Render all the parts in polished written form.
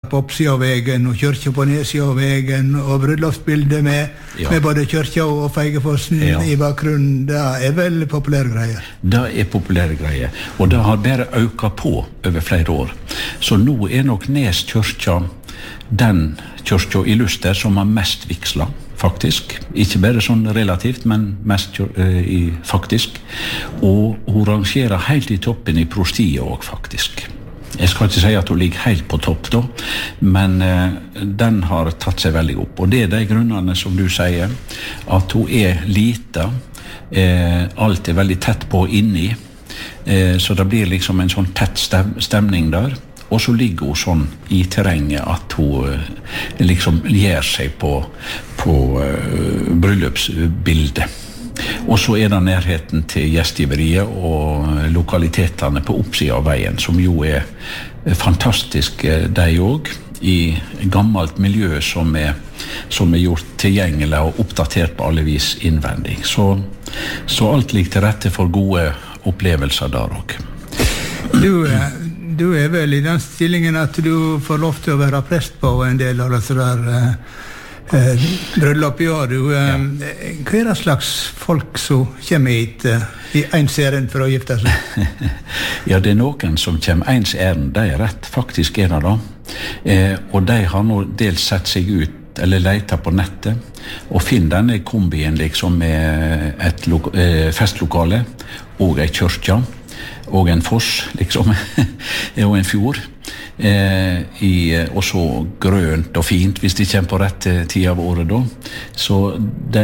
på oppsida av vegen og kyrkja på nedsida av vegen og bryllupsbilder med både kyrkja og Feigefossen i bakgrunnen. Det vel populære greier? Det populære greier, og det har bare økt på over flere år. Så nå nok Nes kyrkja den kyrkja i Luster som har mest vigsla, faktisk. Ikke bare sånn relativt, men mest faktisk. Og hun rangerer helt i toppen i prostiet også, faktisk. Jeg skal ikke si at hun ligger helt på topp da, men den har tatt seg veldig opp. Og det de grunnene som du sier, at hun lite, alt veldig tett på inni, så det blir liksom en sånn tett stemning der. Og så ligger hun sånn i terrenget at hun liksom gjør seg på bryllupsbildet. Og så det nærheten til gjestgiveriet og lokalitetene på oppsiden av veien, som jo fantastiske de også, i gammelt miljø som gjort tilgjengelig og oppdatert på alle vis innvendig. Så alt ligger til rette for gode opplevelser der også. Du vel i den stillingen at du får lov til å være prest på en del av disse der bryllup i år. Hva det slags folk som kommer hit i ens ærend for å gifte seg? Ja, det noen som kommer ens ærend, det rett, faktisk det da. Og de har nå dels sett seg ut eller leter på nettet og finner denne kombien liksom med et festlokale og en kyrkja og en foss, liksom, og en fjord, og så grønt og fint, hvis de kommer på rett tid av året da. Så det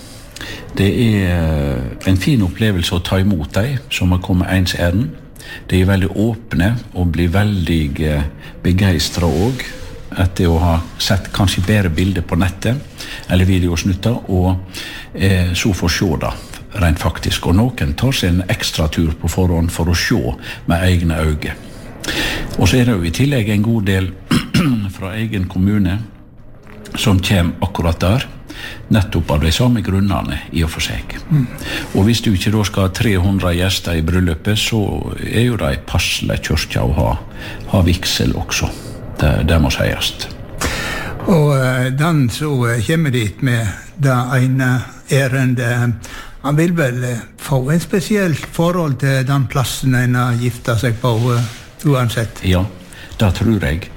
en fin opplevelse å ta imot deg, som har kommet ens ærend. De veldig åpne og blir veldig begeistret også, etter å ha sett kanskje bedre bilder på nettet, eller videosnutter, og så får se da, rent faktisk. Og noen tar seg en ekstra tur på forhånd for å se med egne øyne. Og så det jo i tillegg en god del fra egen kommune som kommer akkurat der, nettopp av de samme grunnene i og for seg. Og hvis du ikke da skal ha 300 gjester i bryllupet, så jo det passelig kyrkja å ha vigsel også. Det må sies. Og den så kommer dit med det ene ærendet. Han vil vel få en spesielt forhold til den plassen en har giftet seg på, uansett? Ja, det tror jeg.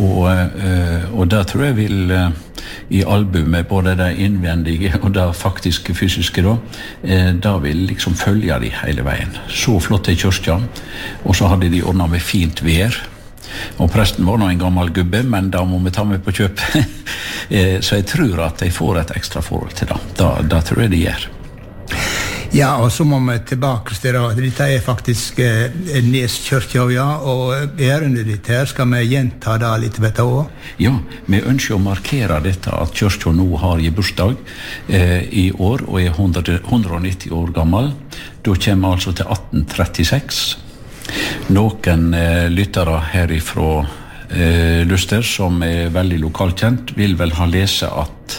Og det tror jeg vil i albumet, både det innvendige og det faktiske fysiske da, det vil liksom følge de hele veien. Så flott kyrkja, og så hadde de ordnet med fint vær. Og presten var nå en gammel gubbe, men da må vi ta med på kjøp. Så jeg tror at de får et ekstra forhold til det. Det tror jeg de gjør. Ja, og så må vi tilbake til det. Dette faktisk Nes kyrkja, ja, og ærendet ditt her, skal vi gjenta det litt ved det også? Ja, vi ønsker å markere dette at kyrkja nå har bursdag i år, og 190 år gammel. Da kommer vi altså til 1836. Noen lyttere herifra Luster, som veldig lokalkjent, vil vel ha lese at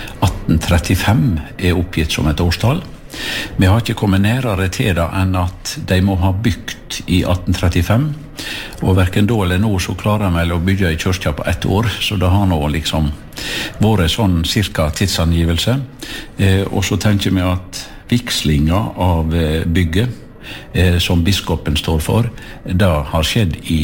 1835 oppgitt som et årstall. Vi har ikke kommet nærere til det enn at de må ha bygd i 1835, og hverken da eller nå så klarer vi å bygge i kyrkja på 1 år, så det har nå liksom vært sånn cirka tidsangivelse. Og så tenker vi at vigslinga av bygget, som biskopen står for, det har skjedd i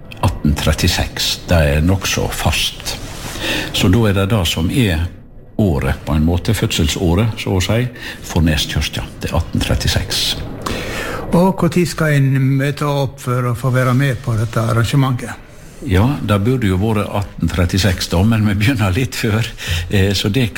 1836. Det nok så fast. Så da det det som året, på en måte, fødselsåret, så å si, for Nes kyrkja. Det 1836. Og hvor tid skal en møte opp for å få være med på dette arrangementet? Ja, det burde jo vært 1836 da, men vi begynner litt før. Så det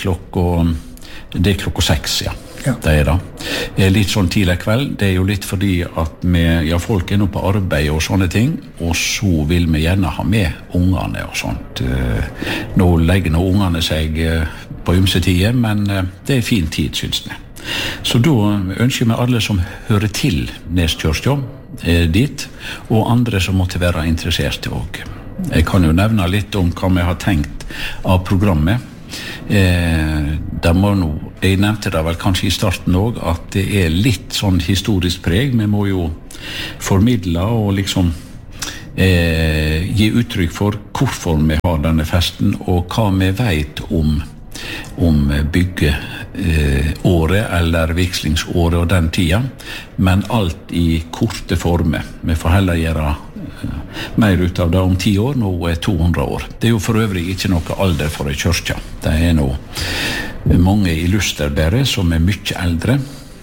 klokka 6, ja. Ja. Det det. Litt sånn tidlig kveld. Det jo litt fordi at folk nå på arbeid og sånne ting, og så vil vi gjerne ha med ungene og sånt. Nå legger ungene seg på ymse tider, men det fin tid, synes vi. Så da ønsker vi alle som hører til Nes kyrkja dit, og andre som måtte være interesserte også. Jeg kan jo nevne litt om hva vi har tenkt av programmet. Jeg nevnte det vel kanskje i starten også, at det litt sånn historisk preg. Vi må jo formidle og liksom gi uttrykk for hvorfor vi har denne festen, og hva vi vet om byggeåret eller vikslingsåret og den tida, men alt i korte former. Vi får heller gjøre mer ut av det om 10 år, nå 200 år. Det jo for øvrig ikke noe alder for en kyrkja. Det nå mange illusterbære som mye eldre.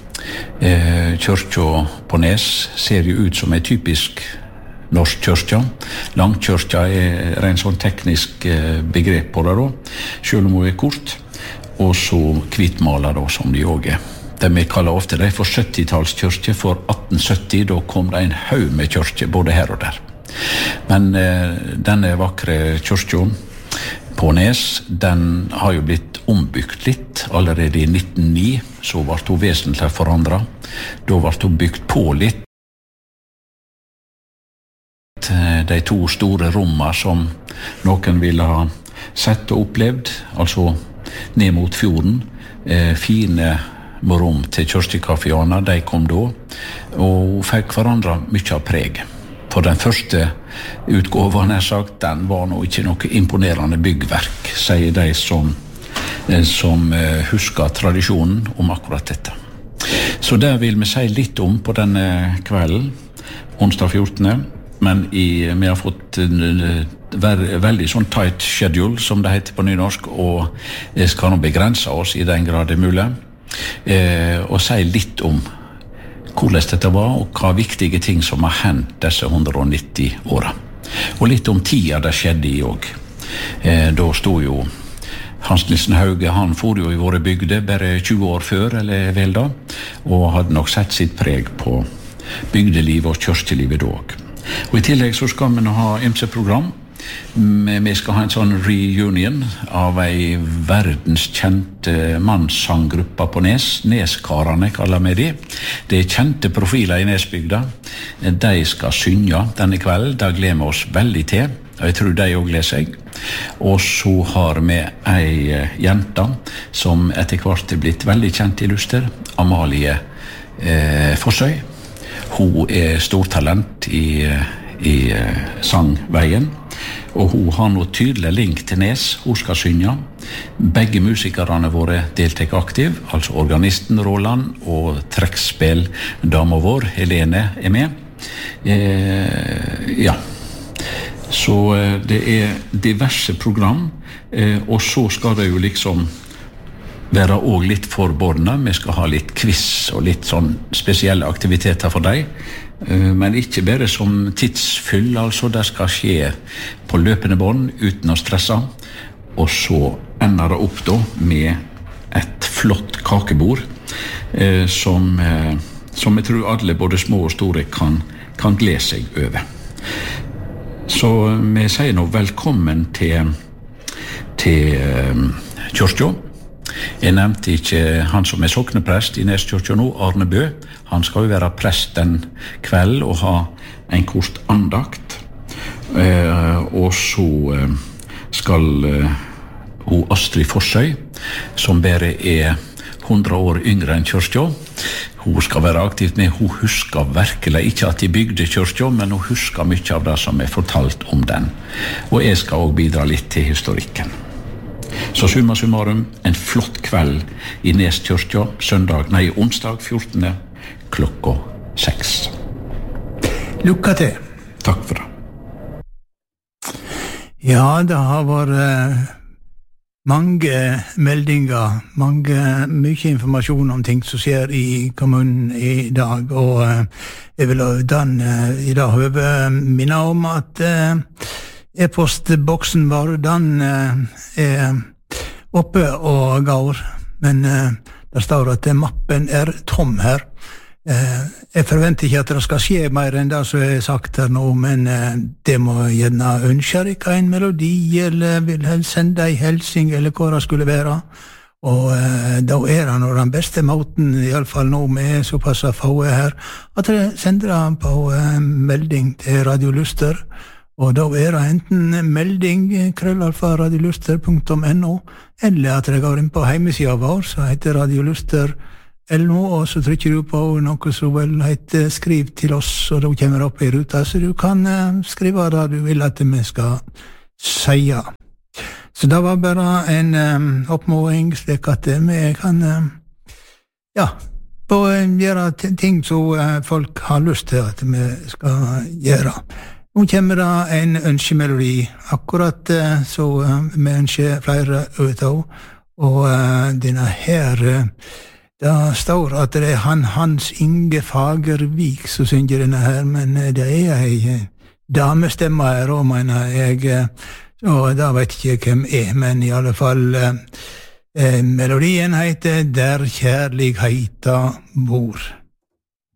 Kyrkja på Nes ser jo ut som en typisk norsk kyrkja. Langkyrkja rent sånn teknisk begrep på det da, selv om hun kort, og så hvitmaler da, som de også Det vi kaller ofte det for 70-tallskyrkje. For 1870 da kom det en haug med kyrkje både her og der. Men denne vakre kyrkja på Nes, den har jo blitt ombygd litt. Allerede i 1909 så ble hun vesentlig forandret. Da ble hun bygd på litt. De 2 store rommene som noen ville ha sett og opplevd, altså ned mot fjorden, fine rom til kyrkjekaféene, de kom da, og fikk forandret mye av preg. For den første utgåven, den var nå ikke noe imponerende byggverk, sier de som husker tradisjonen om akkurat dette. Så det vil vi si litt om på denne kvelden, onsdag 14. Men vi har fått veldig sånn tight schedule, som det heter på nynorsk, og skal nå begrense oss i den grad det mulig, og si litt om hvordan dette var, og hva viktige ting som har hendt disse 190 årene. Og litt om tida det skjedde i også. Da stod jo Hans Nilsen Hauge, han for jo i våre bygder bare 20 år før, eller vel da, og hadde nok sett sitt preg på bygdelivet og kyrkjelivet da også. Og i tillegg så skal vi nå ha MC-program. Vi skal ha en sånn reunion av ei verdenskjent mannssanggruppe på Nes. Neskarane kaller vi de. Det kjente profiler i Nesbygda. De skal synge denne kvelden. Det gleder vi oss veldig til. Og jeg tror de også gleder seg. Og så har vi ei jente som etter hvert blitt veldig kjent i Luster. Amalie Fossøy. Hun stortalent i sangveien, og hun har noe tydelig link til Nes. Hun skal synge. Begge musikerne våre deltek aktiv, altså organisten Roland og trekkspill-dama vår, Helene, med. Ja. Så det diverse program, og så skal det jo liksom være også litt forbordnet. Vi skal ha litt quiz og litt sånn spesielle aktiviteter for deg, men ikke bare som tidsfyll, altså det skal skje på løpende bånd uten å stresse, og så ender det opp da med et flott kakebord som jeg tror alle, både små og store, kan glede seg over. Så vi sier nå velkommen til kyrkja. Jeg nevnte ikke han som sokneprest i Neskyrkja nå, Arne Bø. Han skal jo være prest den kveld og ha en kort andakt. Og så skal hun Astrid Fossøy, som bare 100 år yngre enn kyrkja. Hun skal være aktivt med. Hun husker virkelig ikke at de bygde kyrkja, men hun husker mye av det som fortalt om den. Og jeg skal også bidra litt til historikken. Så summa summarum, en flott kveld i Neskyrkja, onsdag 14. klokka 6. Lykke til. Takk for det. Ja, det har vært mange meldinger, mye informasjon om ting som skjer i kommunen i dag, og jeg vil i dag minne om at e-postboksen vår, den oppe og går, men det står at mappen tom her. Jeg forventer ikke at det skal skje mer enn det som er sagt her nå, men det må gjerne ønske dere en melodi, eller vil helst sende en helsing, eller hva det skulle være. Og da det nå den beste måten, i alle fall nå med såpass få her, at dere sender den på melding til Radio Luster. Og da det enten melding @radioluster.no, eller at dere går inn på hjemmesida vår, så heter radioluster.no. L-nå, og så trykker du på noe som vel heter skriv til oss, og da kommer det opp i ruta, så du kan skrive det du vil at vi skal si. Så det var bare en oppmåling, slik at vi kan gjøre ting som folk har lyst til at vi skal gjøre. Nå kommer det en ønskemelodi, akkurat så vi ønsker flere ut av, og denne her, det står at det Hans Inge Fagervik som synger denne her, men det ei damestemme her også, mener jeg, og da vet ikke hvem men i alle fall melodien heter Der kjærligheta bor.